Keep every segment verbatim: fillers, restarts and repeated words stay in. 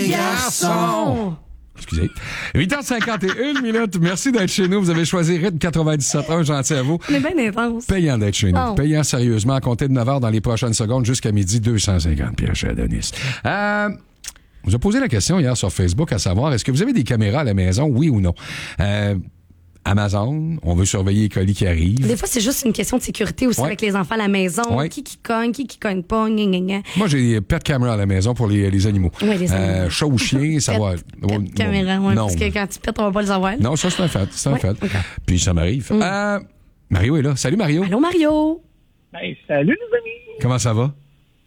les garçons. Excusez. huit heures cinquante et une minutes. Merci d'être chez nous. Vous avez choisi Rythme quatre-vingt-dix-sept un. Gentil à vous. On est bien intense. Payant d'être chez nous. Oh. Payant sérieusement à compter de neuf heures dans les prochaines secondes jusqu'à midi. deux cent cinquante pièces chez Adonis. Euh, on vous a posé la question hier sur Facebook à savoir, est-ce que vous avez des caméras à la maison, oui ou non? Euh, Amazon, on veut surveiller les colis qui arrivent. Des fois, c'est juste une question de sécurité aussi Ouais. avec les enfants à la maison. Ouais. Qui qui cogne, qui qui cogne pas, gna, gna, gna. Moi, j'ai des pet caméras à la maison pour les, les animaux. Oui, les animaux. Euh, chat ou chien, ça Pet- va. pet Oh, caméra, ouais, non. parce que quand tu pètes, on va pas le savoir. Non, ça, c'est un fait. C'est un Ouais, fait. ok. Puis ça m'arrive. Mm. Euh, Mario est là. Salut, Mario. Allô, Mario? Hey, salut les amis! Comment ça va?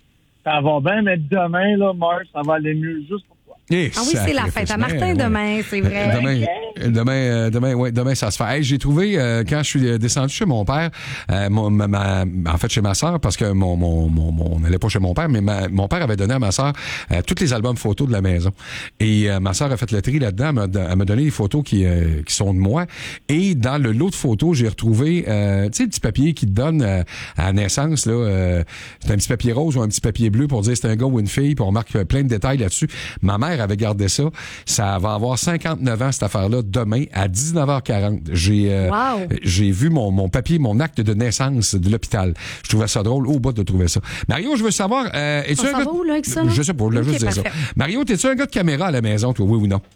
Ça va bien, mais demain, là, Marc, ça va aller mieux juste pour toi. Eh, Ah oui, c'est la fête à Martin ouais. demain, c'est vrai. Demain, demain, euh, demain, ouais, demain, ça se fait. Hey, j'ai trouvé euh, quand je suis descendu chez mon père, euh, mon, ma, ma- en fait chez ma sœur, parce que mon, mon, mon, mon- on n'allait pas chez mon père, mais ma, mon père avait donné à ma sœur euh, tous les albums photos de la maison. Et euh, ma sœur a fait le tri là-dedans, elle m'a, elle m'a donné les photos qui, euh, qui sont de moi. Et dans le lot de photos, j'ai retrouvé, euh, tu sais, le petit papier qui te donne euh, à la naissance là, euh, c'est un petit papier rose ou un petit papier bleu pour dire c'est un gars ou une fille, puis on marque euh, plein de détails là-dessus. Ma mère avait gardé ça. Ça va avoir cinquante-neuf ans, cette affaire-là, demain, à dix-neuf heures quarante. J'ai, euh, Wow. j'ai vu mon, mon papier, mon acte de naissance de l'hôpital. Je trouvais ça drôle au bout de trouver ça. Mario, je veux savoir, euh, es-tu On un s'en gars... va où, là, avec ça, là? Je sais pas, je voulais Ok, juste dire ça. parfait. Mario, t'es-tu un gars de caméra à la maison, toi, oui ou non?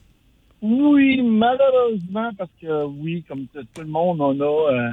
Oui, malheureusement, parce que oui, comme t- tout le monde, on a euh,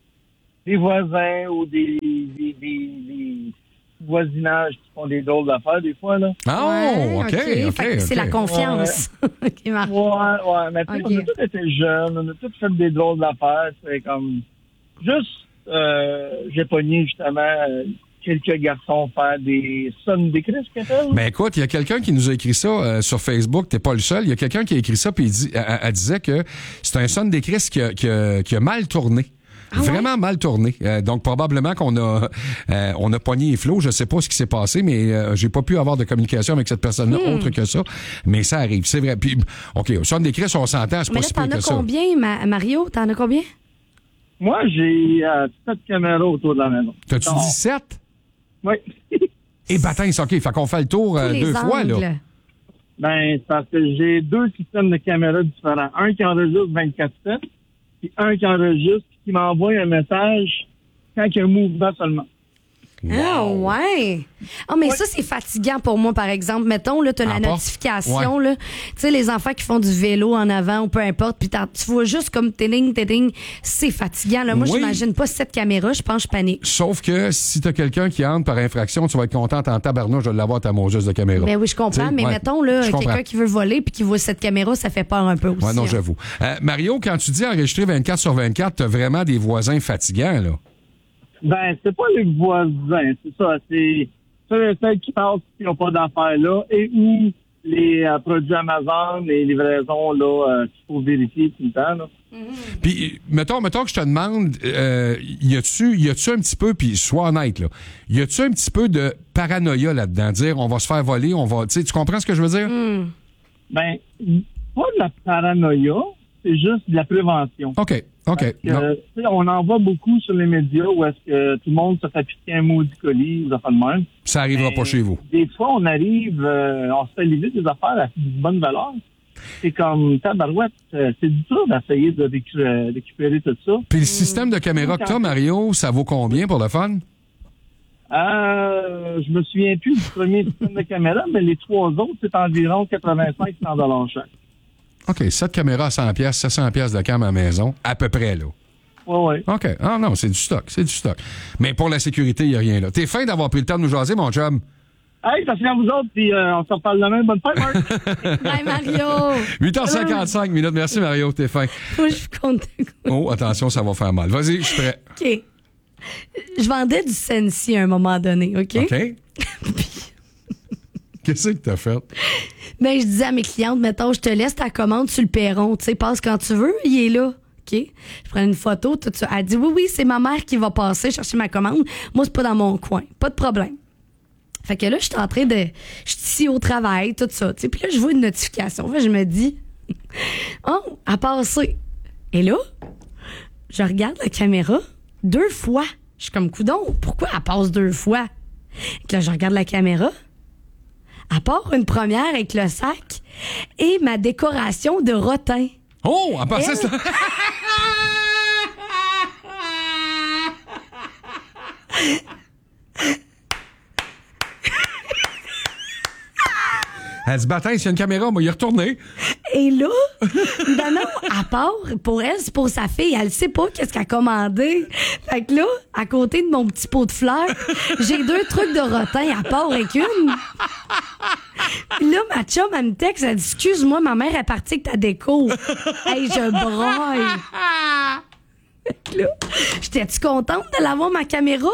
des voisins ou des, des, des, des voisinages qui font des drôles d'affaires des fois, là. Ah, Ouais, OK, OK, Fait que OK. c'est la confiance qui marche. Ouais, ouais, mais tu sais, Ok. on a tous été jeunes, on a tous fait des drôles d'affaires, c'est comme... Juste, euh, j'ai pogné justement euh, quelques garçons faire des sonnes d'écrit, ce qu'elle fait. Ben écoute, il y a quelqu'un qui nous a écrit ça euh, sur Facebook, t'es pas le seul, il y a quelqu'un qui a écrit ça puis il dit, elle, elle disait que c'est un son d'écrit qui a, qui, a, qui a mal tourné. Ah ouais? Vraiment mal tourné. Euh, donc probablement qu'on a euh, on a pogné les flots, je sais pas ce qui s'est passé, mais euh, j'ai pas pu avoir de communication avec cette personne-là Hmm. autre que ça. Mais ça arrive, c'est vrai. Puis OK, son d'écrit, on s'entend, c'est Mais pas là, si pire t'en que as ça. combien, Ma- Mario? T'en as combien? Moi, j'ai euh, sept caméras autour de la maison. T'as-tu Non. dix-sept? Oui. Et bâtins, OK, fait qu'on fait le tour euh, Tous les deux fois, là. angles. Ben, c'est parce que j'ai deux systèmes de caméras différents. Un qui enregistre vingt-quatre sept, puis un qui enregistre, qui m'envoie un message quand il y a un mouvement seulement. Ah, ouais. Ah, mais ça, c'est fatigant pour moi, par exemple. Mettons, là, t'as Ah, la pas? notification, là. Tu sais, les enfants qui font du vélo en avant ou peu importe, puis t'en- tu vois juste comme téding, téding. C'est fatigant, là. Moi, Oui. j'imagine pas cette caméra. Je pense que je panique. Sauf que si t'as quelqu'un qui entre par infraction, tu vas être contente en tabarnouche de l'avoir ta moseuse de caméra. Ben oui, je comprends. T'sais, Mais ouais, mettons, là, je comprends. quelqu'un qui veut voler puis qui voit cette caméra, ça fait peur un peu aussi. Ouais, non, hein. j'avoue. Euh, Mario, quand tu dis enregistrer vingt-quatre sur vingt-quatre, t'as vraiment des voisins fatigants, là. Ben, c'est pas les voisins, c'est ça. C'est ceux ceux qui passent qui n'ont pas d'affaires là et ou les euh, produits Amazon, les livraisons là euh, qu'il faut vérifier tout le temps. Là. Puis, mettons, mettons que je te demande, euh, y a-tu, y a-tu un petit peu, puis sois honnête, là, y a-tu un petit peu de paranoïa là-dedans? Dire, on va se faire voler, on va, tu sais, tu comprends ce que je veux dire? Hmm. Ben, pas de la paranoïa, c'est juste de la prévention. OK, OK. Que, Non. tu sais, on en voit beaucoup sur les médias où est-ce que tout le monde se fait piquer un maudit colis, des affaires de même. Ça arrivera Ben, pas chez vous. Des fois, on arrive, euh, on se fait livrer des affaires à de bonne valeur. C'est comme tabarouette, euh, c'est dur d'essayer de récu- euh, récupérer tout ça. Puis le système de caméra que t'as, Mario, ça vaut combien pour le fun? Euh, je me souviens plus du premier système de caméra, mais les trois autres, c'est environ quatre-vingt-cinq à cent dollars chaque. OK, sept caméras à cent piastres, sept cents piastres de cam à la maison, à peu près, là. Ouais, ouais. OK. Ah non, c'est du stock, c'est du stock. Mais pour la sécurité, il n'y a rien là. T'es fin d'avoir pris le temps de nous jaser, mon chum. Hey, ça fait à vous autres, puis euh, on se reparle demain. Bonne fête, Marc! Bye, Mario! huit heures cinquante-cinq minutes. Merci, Mario, t'es fin. Moi, je suis contente. Oh, attention, ça va faire mal. Vas-y, je suis prêt. OK. Je vendais du Sensi à un moment donné, OK? OK? Qu'est-ce que t'as fait? Ben, je disais à mes clientes, mettons, je te laisse ta commande sur le perron, tu sais, passe quand tu veux, il est là. OK? Je prends une photo, tout ça. Elle dit, oui, oui, c'est ma mère qui va passer chercher ma commande. Moi, c'est pas dans mon coin. Pas de problème. Fait que là, je suis en train de. Je suis ici au travail, tout ça. Tu sais, puis là, je vois une notification. Fait que je me dis, oh, à passer. Et là, je regarde la caméra deux fois. Je suis comme, coudon, pourquoi elle passe deux fois? Et là, je regarde la caméra. à part une première avec le sac et ma décoration de rotin. Oh, à part ça, Elle... c'est... Elle se battait, s'il y a une caméra, on va y retourner. Et là, ben non, à part, pour elle, c'est pour sa fille, elle sait pas qu'est-ce qu'elle a commandé. Fait que là, à côté de mon petit pot de fleurs, j'ai deux trucs de rotin à part avec une. Là, ma chum, elle me texte, elle dit, excuse-moi, ma mère est partie avec ta déco. Hey, je braille. Fait que là, j'étais-tu contente de l'avoir, ma caméra?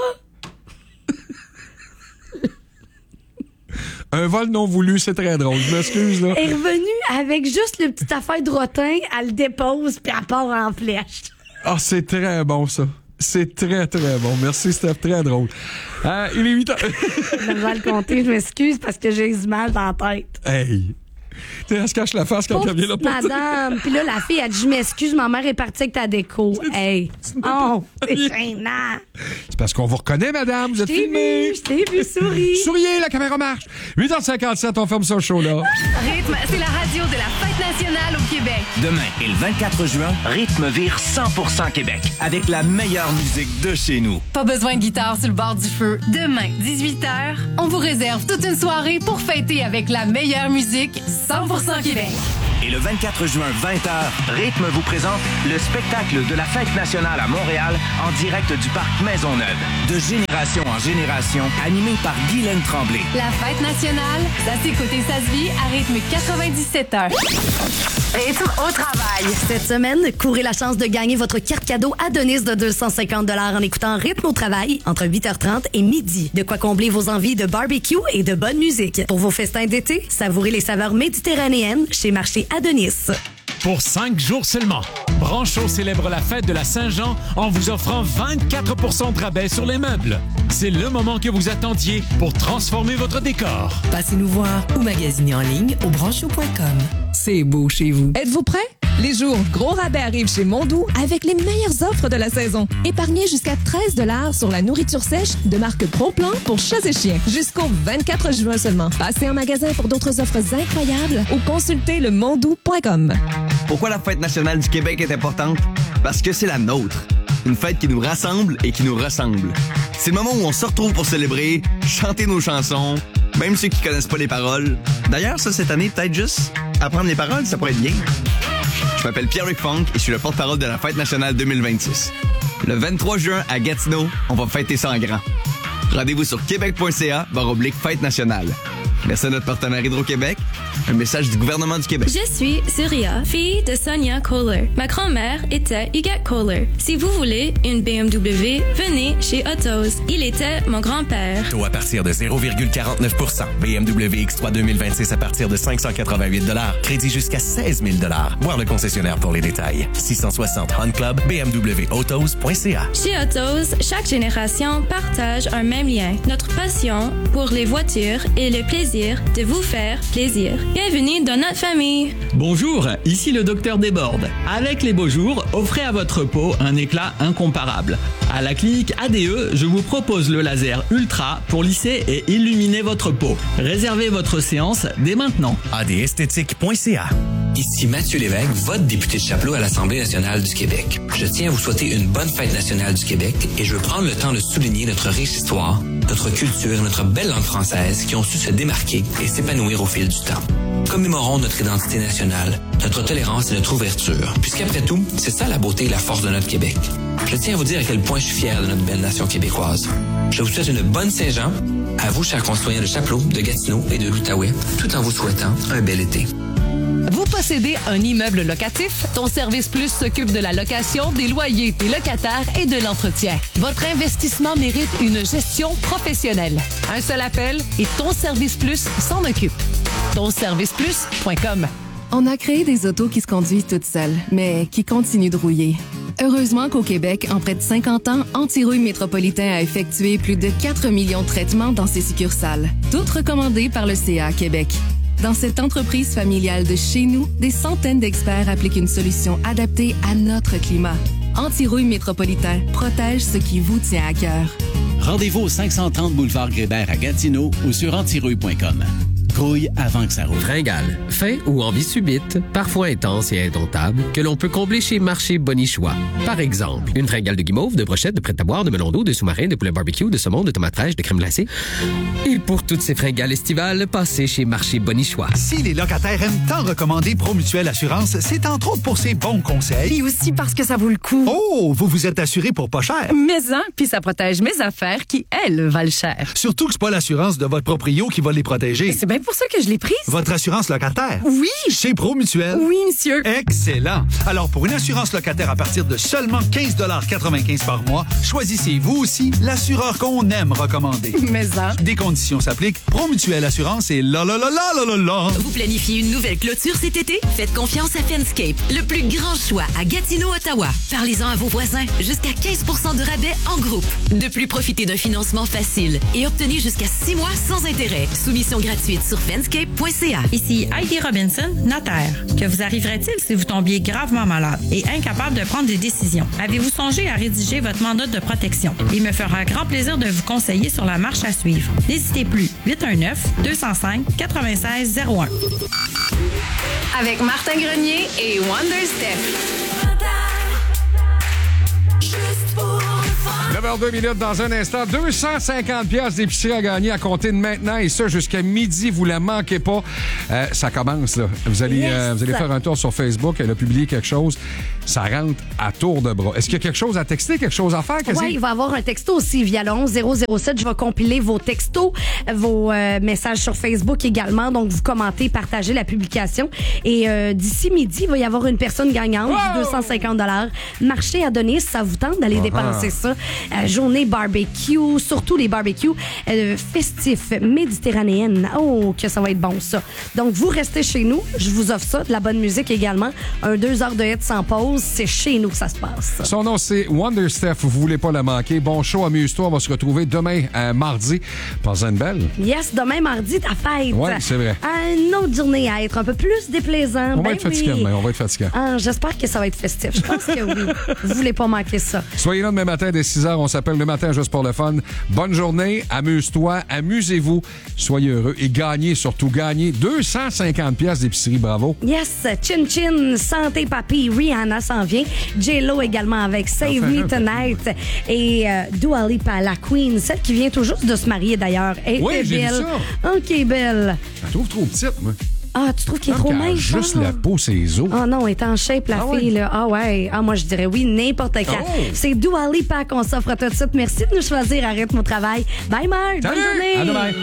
Un vol non voulu, c'est très drôle. Je m'excuse, là. Elle est revenue avec juste le petit affaire de rotin, elle le dépose, puis elle part en flèche. Ah, c'est très bon, ça. C'est très, très bon. Merci, Steph. Très drôle. Euh, il est huit heures. Je vais le compter, je m'excuse parce que j'ai du mal dans la tête. Hey! Tu sais, elle se cache la face quand Pauvre elle vient là pour petite madame. Puis là, la fille, elle dit, je m'excuse, ma mère est partie avec ta déco. Hey! Oh, c'est gênant. C'est parce qu'on vous reconnaît, madame. Vous êtes Je t'ai filmée. vu, je t'ai vu sourire. Souriez, la caméra marche. huit heures cinquante-sept, on ferme ce show-là. Rythme, c'est la radio de la fête nationale au Québec. Demain et le vingt-quatre juin, Rythme vire cent pour cent Québec avec la meilleure musique de chez nous. Pas besoin de guitare sur le bord du feu. Demain, dix-huit heures, on vous réserve toute une soirée pour fêter avec la meilleure musique cent pour cent Québec. Et le vingt-quatre juin, vingt heures, Rythme vous présente le spectacle de la Fête nationale à Montréal en direct du parc Maisonneuve. De génération en génération, animé par Guylaine Tremblay. La fête nationale, ça s'écoute et ça se vit à rythme quatre-vingt-dix-sept heures. Rythme au travail. Cette semaine, courez la chance de gagner votre carte cadeau Adonis de deux cent cinquante dollars en écoutant Rythme au travail entre huit heures trente et midi. De quoi combler vos envies de barbecue et de bonne musique. Pour vos festins d'été, savourez les saveurs méditerranéennes chez Marché Adonis. Pour cinq jours seulement, Brancho célèbre la fête de la Saint-Jean en vous offrant vingt-quatre pour cent de rabais sur les meubles. C'est le moment que vous attendiez pour transformer votre décor. Passez nous voir ou magasinez en ligne au brancho point com. C'est beau chez vous. Êtes-vous prêts? Les jours gros rabais arrivent chez Mondou avec les meilleures offres de la saison. Épargnez jusqu'à treize dollars sur la nourriture sèche de marque Pro-Plan pour chats et chiens. Jusqu'au vingt-quatre juin seulement. Passez en magasin pour d'autres offres incroyables ou consultez le mondou point com. Pourquoi la Fête nationale du Québec est importante? Parce que c'est la nôtre. Une fête qui nous rassemble et qui nous ressemble. C'est le moment où on se retrouve pour célébrer, chanter nos chansons, même ceux qui connaissent pas les paroles. D'ailleurs, ça, cette année, peut-être juste apprendre les paroles, ça pourrait être bien. Je m'appelle Pierre-Luc Funk et je suis le porte-parole de la Fête nationale deux mille vingt-six. Le vingt-trois juin, à Gatineau, on va fêter ça en grand. Rendez-vous sur québec point c a barre oblique Fête nationale. Merci à notre partenaire Hydro-Québec. Un message du gouvernement du Québec. Je suis Surya, fille de Sonia Kohler. Ma grand-mère était Huguette Kohler. Si vous voulez une B M W, venez chez Autos. Il était mon grand-père. Taux à partir de zéro virgule quarante-neuf pour cent. B M W X trois deux mille vingt-six à partir de cinq cent quatre-vingt-huit dollars. Crédit jusqu'à seize mille dollars. Voir le concessionnaire pour les détails. six cent soixante Hunt Club, B M W autos point c a. Chez Autos, chaque génération partage un même lien. Notre passion pour les voitures et le plaisir de vous faire plaisir. Bienvenue dans notre famille. Bonjour, ici le docteur Desbordes. Avec les beaux jours, offrez à votre peau un éclat incomparable. À la clinique A D E, je vous propose le laser Ultra pour lisser et illuminer votre peau. Réservez votre séance dès maintenant. a d esthétique point c a. Ici Mathieu Lévesque, votre député de Chapleau à l'Assemblée nationale du Québec. Je tiens à vous souhaiter une bonne fête nationale du Québec et je veux prendre le temps de souligner notre riche histoire, notre culture et notre belle langue française qui ont su se démarquer et s'épanouir au fil du temps. Commémorons notre identité nationale, notre tolérance et notre ouverture, puisqu'après tout, c'est ça la beauté et la force de notre Québec. Je tiens à vous dire à quel point je suis fier de notre belle nation québécoise. Je vous souhaite une bonne Saint-Jean, à vous, chers concitoyens de Chapleau, de Gatineau et de l'Outaouais, tout en vous souhaitant un bel été. Vous possédez un immeuble locatif? Ton Service Plus s'occupe de la location, des loyers, des locataires et de l'entretien. Votre investissement mérite une gestion professionnelle. Un seul appel et Ton Service Plus s'en occupe. ton service plus point com. On a créé des autos qui se conduisent toutes seules, mais qui continuent de rouiller. Heureusement qu'au Québec, en près de cinquante ans, Antirouille Métropolitain a effectué plus de quatre millions de traitements dans ses succursales, toutes recommandées par le C A Québec. Dans cette entreprise familiale de chez nous, des centaines d'experts appliquent une solution adaptée à notre climat. Antirouille Métropolitain protège ce qui vous tient à cœur. Rendez-vous au cinq cent trente boulevard Grébert à Gatineau ou sur antirouille point com. citrouille avant que ça roule. Fringale, fin ou envie subite, parfois intense et indomptable, que l'on peut combler chez Marché Bonichois. Par exemple, une fringale de guimauve, de brochettes, de prêt-à-boire, de melon d'eau, de sous-marin, de poulet barbecue, de saumon, de tomates fraîches, de crème glacée. Et pour toutes ces fringales estivales, passez chez Marché Bonichois. Si les locataires aiment tant recommander Promutuelle Assurance, c'est entre autres pour ses bons conseils. Et aussi parce que ça vaut le coup. Oh, vous vous êtes assuré pour pas cher. Mais hein, puis ça protège mes affaires qui, elles, valent cher. Surtout que c'est pas l'assurance de votre proprio qui va les protéger. C'est bien pour ça que je l'ai prise. Votre assurance locataire? Oui. Chez Promutuelle? Oui, monsieur. Excellent. Alors, pour une assurance locataire à partir de seulement quinze quatre-vingt-quinze par mois, choisissez vous aussi l'assureur qu'on aime recommander. Mais hein. Des conditions s'appliquent. Promutuelle Assurance et là, là, là, là, là, là, là. Vous planifiez une nouvelle clôture cet été? Faites confiance à Fenscape, le plus grand choix à Gatineau, Ottawa. Parlez-en à vos voisins. Jusqu'à quinze pour cent de rabais en groupe. De plus, profitez d'un financement facile et obtenez jusqu'à six mois sans intérêt. Soumission gratuite sur fenscape point c a. Ici Heidi Robinson, notaire. Que vous arriverait-il si vous tombiez gravement malade et incapable de prendre des décisions? Avez-vous songé à rédiger votre mandat de protection? Il me fera grand plaisir de vous conseiller sur la marche à suivre. N'hésitez plus. huit un neuf, deux zéro cinq, neuf six zéro un. Avec Martin Grenier et Wonder Steph. neuf heures deux minutes dans un instant. deux cent cinquante piastres d'épicerie à gagner à compter de maintenant et ça jusqu'à midi. Vous la manquez pas. Euh, ça commence, là. Vous allez, Yes. euh, vous allez faire un tour sur Facebook. Elle a publié quelque chose. Ça rentre à tour de bras. Est-ce qu'il y a quelque chose à texter, quelque chose à faire? Oui, il va y avoir un texto aussi via le onze zéro zéro sept. Je vais compiler vos textos, vos euh, messages sur Facebook également. Donc, vous commentez, partagez la publication. Et euh, d'ici midi, il va y avoir une personne gagnante, wow! deux cent cinquante dollars. Marché à donner, si ça vous tente d'aller Uh-huh. dépenser ça. Euh, journée barbecue, surtout les barbecues euh, festifs méditerranéennes. Oh, que ça va être bon, ça. Donc, vous restez chez nous. Je vous offre ça, de la bonne musique également. Un deux heures de hit sans pause. C'est chez nous que ça se passe. Son nom, c'est Wonder Steph. Vous voulez pas la manquer. Bon show, amuse-toi. On va se retrouver demain, euh, mardi. Passez une belle. Yes, demain, mardi, ta fête. Oui, c'est vrai. Une autre journée à être un peu plus déplaisant. On ben va être fatiguant, oui. mais on va être fatiguant. Ah, j'espère que ça va être festif. Je pense que oui. Vous voulez pas manquer ça. Soyez là demain matin dès six heures. On s'appelle le matin juste pour le fun. Bonne journée. Amuse-toi. Amusez-vous. Soyez heureux. Et gagnez, surtout gagnez deux cent cinquante piastres d'épicerie. Bravo. Yes, Chin Chin, Santé Papi, Rihanna s'en vient. J-Lo également avec Save Me Tonight. Et euh, Dua Lipa, la Queen, celle qui vient tout juste de se marier d'ailleurs. Elle Oui, était j'ai vu belle. ça. OK, belle. Je la trouve trop petite, moi. Ah, tu trouves qu'il est Comme trop qu'elle a mince? juste hein? la peau, ses os. Ah non, elle est en shape, la Ah fille. ouais? Là. Ah ouais. Ah, moi, je dirais oui, n'importe quand. Oh! C'est Dua Lipa qu'on s'offre tout de suite. Merci de nous choisir à rythme au travail. Bye, Marc. Bonne Salut! journée. À demain.